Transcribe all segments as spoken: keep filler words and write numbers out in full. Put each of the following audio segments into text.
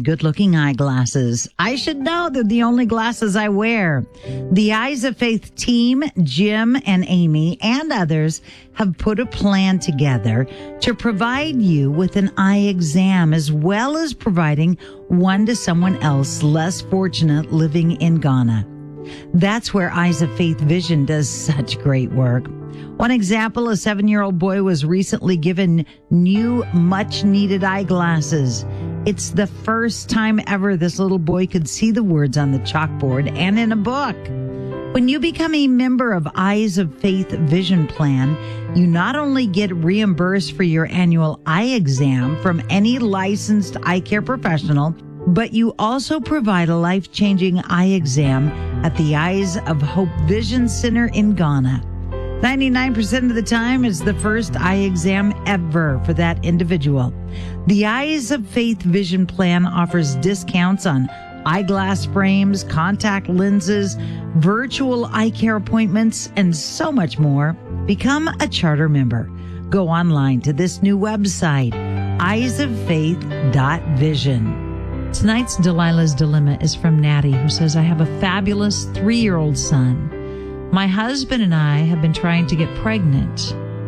good-looking eyeglasses. I should know they're the only glasses I wear. The Eyes of Faith team, Jim and Amy and others, have put a plan together to provide you with an eye exam, as well as providing one to someone else less fortunate living in Ghana. That's where Eyes of Faith Vision does such great work. One example, a seven-year-old boy was recently given new, much-needed eyeglasses. It's the first time ever this little boy could see the words on the chalkboard and in a book. When you become a member of Eyes of Faith Vision Plan, you not only get reimbursed for your annual eye exam from any licensed eye care professional, but you also provide a life-changing eye exam at the Eyes of Hope Vision Center in Ghana. ninety-nine percent of the time, it's the first eye exam ever for that individual. The Eyes of Faith Vision Plan offers discounts on eyeglass frames, contact lenses, virtual eye care appointments, and so much more. Become a charter member. Go online to this new website, eyes of faith dot vision. Tonight's Delilah's Dilemma is from Natty, who says, I have a fabulous three-year-old son. My husband and I have been trying to get pregnant,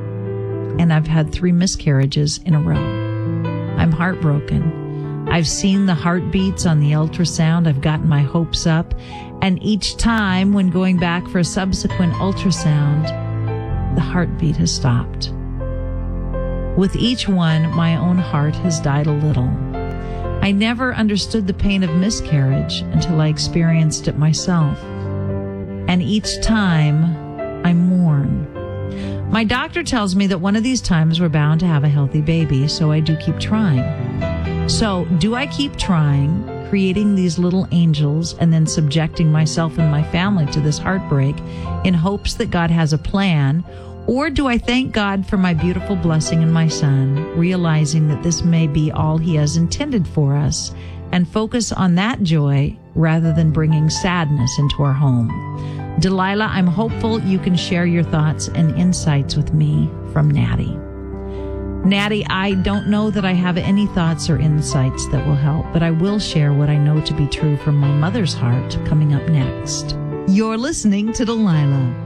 and I've had three miscarriages in a row. I'm heartbroken. I've seen the heartbeats on the ultrasound. I've gotten my hopes up, and each time when going back for a subsequent ultrasound, the heartbeat has stopped. With each one, my own heart has died a little. I never understood the pain of miscarriage until I experienced it myself. And each time, I mourn. My doctor tells me that one of these times we're bound to have a healthy baby, so I do keep trying. So, do I keep trying, creating these little angels, and then subjecting myself and my family to this heartbreak in hopes that God has a plan? Or do I thank God for my beautiful blessing in my son, realizing that this may be all he has intended for us, and focus on that joy rather than bringing sadness into our home? Delilah, I'm hopeful you can share your thoughts and insights with me. From Natty. Natty, I don't know that I have any thoughts or insights that will help, but I will share what I know to be true from my mother's heart coming up next. You're listening to Delilah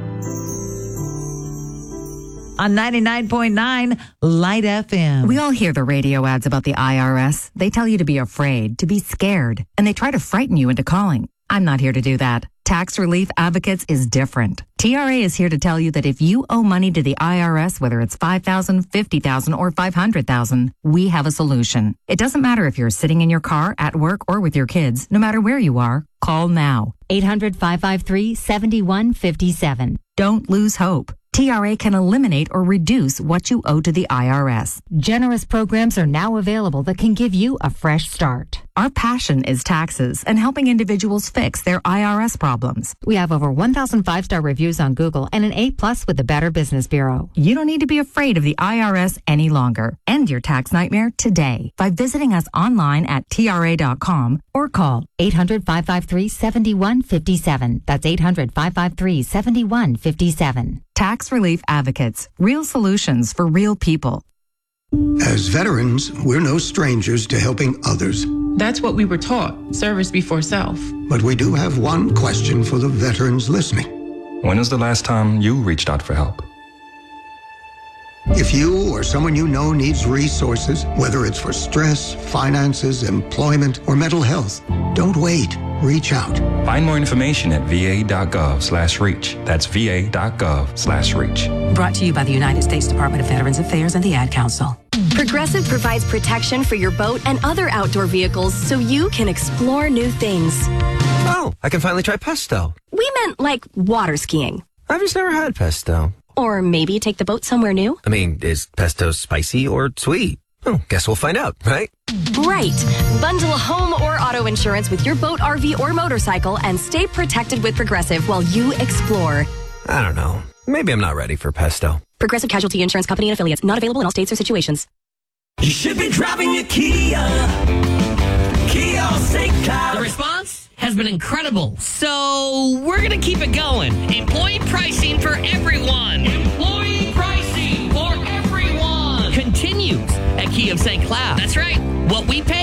on ninety-nine point nine Light F M. We all hear the radio ads about the I R S. They tell you to be afraid, to be scared, and they try to frighten you into calling. I'm not here to do that. Tax Relief Advocates is different. T R A is here to tell you that if you owe money to the I R S, whether it's five thousand dollars, fifty thousand dollars, or five hundred thousand dollars, we have a solution. It doesn't matter if you're sitting in your car, at work, or with your kids. No matter where you are, call now. eight hundred, five five three, seven one five seven. Don't lose hope. T R A can eliminate or reduce what you owe to the I R S. Generous programs are now available that can give you a fresh start. Our passion is taxes and helping individuals fix their I R S problems. We have over one thousand five-star reviews on Google and an A plus with the Better Business Bureau. You don't need to be afraid of the I R S any longer. End your tax nightmare today by visiting us online at T R A dot com or call eight hundred, five five three, seven one five seven. That's eight hundred, five five three, seven one five seven. Tax Relief Advocates. Real solutions for real people. As veterans, we're no strangers to helping others. That's what we were taught, service before self. But we do have one question for the veterans listening. When was the last time you reached out for help? If you or someone you know needs resources, whether it's for stress, finances, employment, or mental health, don't wait. Reach out. Find more information at va.gov slash reach. That's va.gov slash reach. Brought to you by the United States Department of Veterans Affairs and the Ad Council. Progressive provides protection for your boat and other outdoor vehicles so you can explore new things. Oh, I can finally try pesto. We meant like water skiing. I've just never had pesto. Or maybe take the boat somewhere new. I mean, is pesto spicy or sweet? Oh, guess we'll find out, right? Right. Bundle home or auto insurance with your boat, R V, or motorcycle and stay protected with Progressive while you explore. I don't know. Maybe I'm not ready for pesto. Progressive Casualty Insurance Company and Affiliates. Not available in all states or situations. You should be driving a Kia. Kia Saint Cloud. The response has been incredible. So we're going to keep it going. Employee pricing for everyone. Employee pricing for everyone. Continues at Kia of Saint Cloud. That's right. What we pay